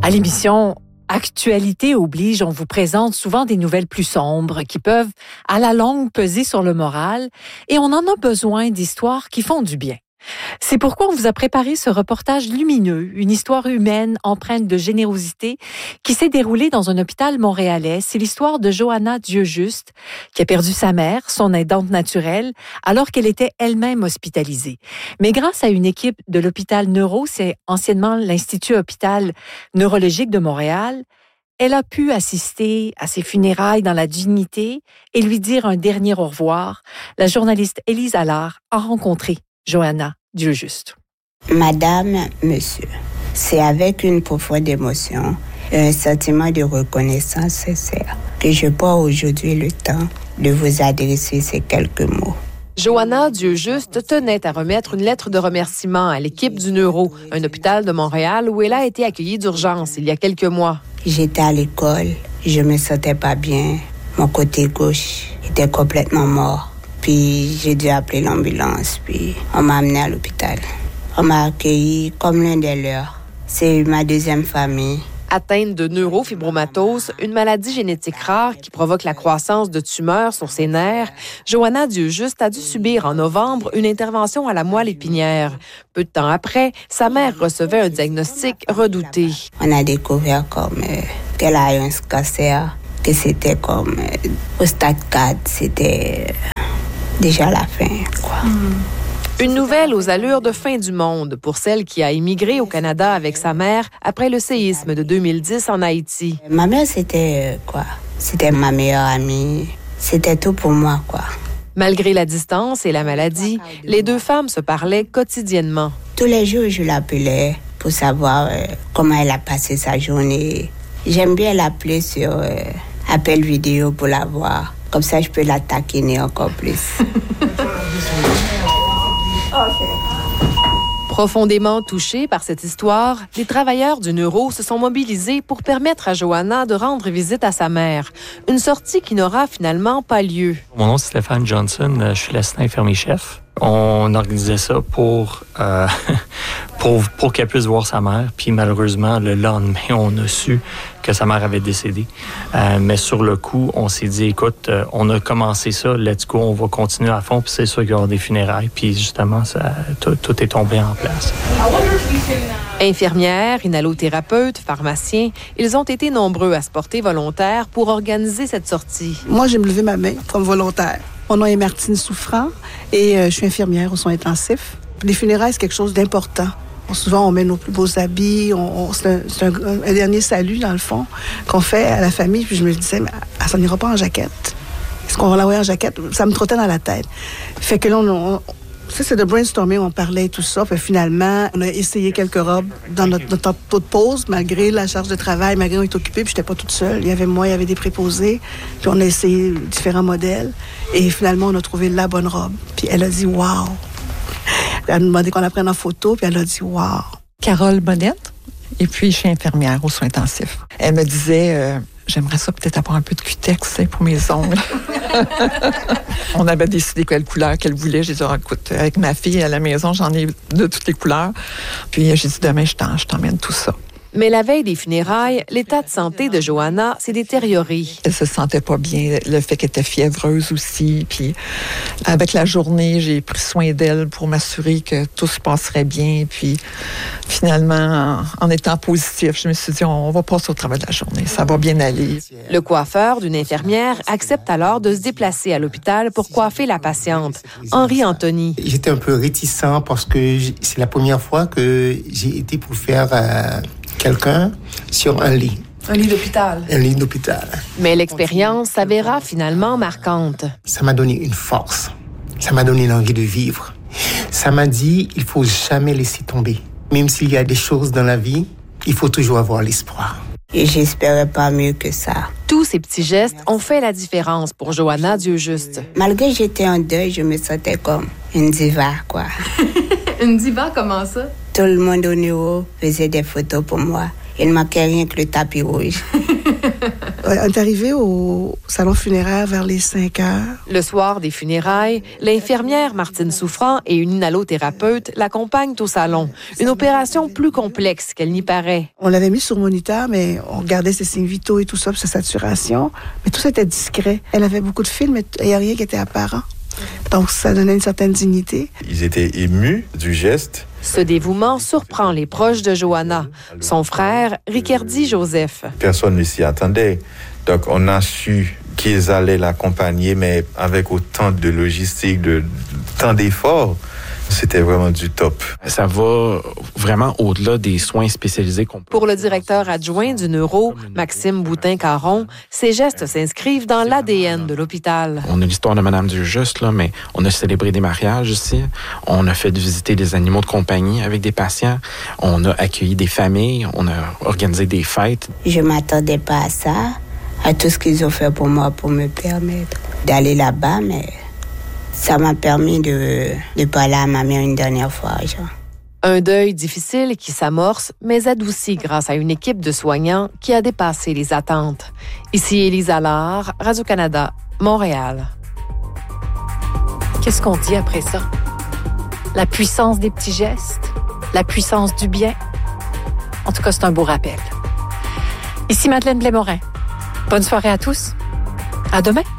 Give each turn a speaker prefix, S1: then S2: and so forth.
S1: À l'émission Actualité oblige, on vous présente souvent des nouvelles plus sombres qui peuvent, à la longue, peser sur le moral et on en a besoin d'histoires qui font du bien. C'est pourquoi on vous a préparé ce reportage lumineux, une histoire humaine empreinte de générosité qui s'est déroulée dans un hôpital montréalais. C'est l'histoire de Johanna Dieujuste qui a perdu sa mère, son aidante naturelle, alors qu'elle était elle-même hospitalisée. Mais grâce à une équipe de l'hôpital Neuro, c'est anciennement l'Institut Hôpital Neurologique de Montréal, elle a pu assister à ses funérailles dans la dignité et lui dire un dernier au revoir. La journaliste Élise Allard a rencontré Johanna Dieujuste.
S2: Madame, monsieur, c'est avec une profonde émotion et un sentiment de reconnaissance sincère que je prends aujourd'hui le temps de vous adresser ces quelques mots.
S3: Johanna Dieujuste tenait à remettre une lettre de remerciement à l'équipe du Neuro, un hôpital de Montréal où elle a été accueillie d'urgence il y a quelques mois.
S2: J'étais à l'école, je me sentais pas bien. Mon côté gauche était complètement mort. Puis j'ai dû appeler l'ambulance, puis on m'a amené à l'hôpital. On m'a accueilli comme l'un des leurs. C'est ma deuxième famille.
S3: Atteinte de neurofibromatose, une maladie génétique rare qui provoque la croissance de tumeurs sur ses nerfs, Johanna Dieujuste a dû subir en novembre une intervention à la moelle épinière. Peu de temps après, sa mère recevait un diagnostic redouté.
S2: On a découvert qu'elle a eu un cancer, que c'était comme au stade 4, c'était déjà la fin, quoi.
S3: Une nouvelle aux allures de fin du monde pour celle qui a immigré au Canada avec sa mère après le séisme de 2010 en Haïti.
S2: Ma mère, c'était ma meilleure amie. C'était tout pour moi, quoi.
S3: Malgré la distance et la maladie, les deux femmes se parlaient quotidiennement.
S2: Tous les jours, je l'appelais pour savoir comment elle a passé sa journée. J'aime bien l'appeler sur appel vidéo pour la voir. Comme ça, je peux la taquiner encore plus.
S3: Profondément touchés par cette histoire, les travailleurs du Neuro se sont mobilisés pour permettre à Johanna de rendre visite à sa mère. Une sortie qui n'aura finalement pas lieu.
S4: Mon nom, c'est Stéphane Johnson. Je suis l'assistant infirmier-chef. On organisait ça pour qu'elle puisse voir sa mère. Puis malheureusement, le lendemain, on a su que sa mère avait décédé. Mais sur le coup, on s'est dit, écoute, on a commencé ça, let's go, on va continuer à fond. Puis c'est sûr qu'il y aura des funérailles. Puis justement, tout est tombé en place.
S3: Infirmières, inhalothérapeutes, pharmaciens, ils ont été nombreux à se porter volontaires pour organiser cette sortie.
S5: Moi, j'ai levé ma main comme volontaire. Mon nom est Martine Souffrant et je suis infirmière aux soins intensifs. Les funérailles, c'est quelque chose d'important. Souvent, on met nos plus beaux habits. C'est un dernier salut, dans le fond, qu'on fait à la famille. Puis je me disais, mais ça n'ira pas en jaquette. Est-ce qu'on va l'envoyer en jaquette? Ça me trottait dans la tête. Fait que là, c'est de brainstorming, on parlait et tout ça. Puis finalement, on a essayé quelques robes dans notre temps de pause, malgré la charge de travail, malgré qu'on était occupé, puis j'étais pas toute seule. Il y avait moi, il y avait des préposés. Puis on a essayé différents modèles. Et finalement, on a trouvé la bonne robe. Puis elle a dit « wow ». Elle a demandé qu'on la prenne en photo, puis elle a dit « wow ».
S6: Carole Bonnette, et puis je suis infirmière aux soins intensifs. Elle me disait j'aimerais ça peut-être avoir un peu de cutex pour mes ongles. On avait décidé quelle couleur qu'elle voulait. J'ai dit, écoute, avec ma fille à la maison, j'en ai de toutes les couleurs. Puis j'ai dit, demain, je t'emmène tout ça.
S3: Mais la veille des funérailles, l'état de santé de Johanna s'est détérioré.
S6: Elle se sentait pas bien, le fait qu'elle était fiévreuse aussi. Puis avec la journée, j'ai pris soin d'elle pour m'assurer que tout se passerait bien. Puis finalement, en étant positif, je me suis dit, on va passer au travail de la journée, ça va bien aller.
S3: Le coiffeur d'une infirmière accepte alors de se déplacer à l'hôpital pour coiffer la patiente, Henri Anthony.
S7: J'étais un peu réticent parce que c'est la première fois que j'ai été pour faire quelqu'un sur un lit.
S3: Un lit d'hôpital.
S7: Un lit d'hôpital.
S3: Mais l'expérience s'avéra finalement marquante.
S7: Ça m'a donné une force. Ça m'a donné l'envie de vivre. Ça m'a dit, il faut jamais laisser tomber. Même s'il y a des choses dans la vie, il faut toujours avoir l'espoir.
S2: Et j'espérais pas mieux que ça.
S3: Tous ces petits gestes ont fait la différence pour Johanna Dieujuste.
S2: Malgré que j'étais en deuil, je me sentais comme une diva, quoi.
S3: Une diva, comment ça?
S2: Tout le monde au Neuro faisait des photos pour moi. Il ne manquait rien que le tapis rouge.
S5: On est arrivé au salon funéraire vers les 5 heures.
S3: Le soir des funérailles, l'infirmière Martine Souffrant et une inhalothérapeute l'accompagnent au salon. Une opération plus complexe qu'elle n'y paraît.
S5: On l'avait mis sur moniteur, mais on regardait ses signes vitaux et tout ça, puis sa saturation. Mais tout ça était discret. Elle avait beaucoup de fils, mais il n'y a rien qui était apparent. Donc, ça donnait une certaine dignité.
S8: Ils étaient émus du geste.
S3: Ce dévouement surprend les proches de Johanna. Son frère, Ricardi Joseph.
S8: Personne ne s'y attendait. Donc, on a su qu'ils allaient l'accompagner, mais avec autant de logistique, tant d'efforts. C'était vraiment du top.
S9: Ça va vraiment au-delà des soins spécialisés qu'on peut.
S3: Pour le directeur adjoint du Neuro, Maxime Boutin-Caron, ces gestes s'inscrivent dans l'ADN de l'hôpital.
S9: On a l'histoire de Madame Dieu-Juste, là, mais on a célébré des mariages ici. On a fait visiter des animaux de compagnie avec des patients. On a accueilli des familles. On a organisé des fêtes.
S2: Je ne m'attendais pas à ça, à tout ce qu'ils ont fait pour moi, pour me permettre d'aller là-bas, mais ça m'a permis de parler à ma mère une dernière fois. Genre.
S3: Un deuil difficile qui s'amorce, mais adouci grâce à une équipe de soignants qui a dépassé les attentes. Ici Élise Allard, Radio-Canada, Montréal.
S1: Qu'est-ce qu'on dit après ça? La puissance des petits gestes? La puissance du bien? En tout cas, c'est un beau rappel. Ici Madeleine Blais-Morin. Bonne soirée à tous. À demain.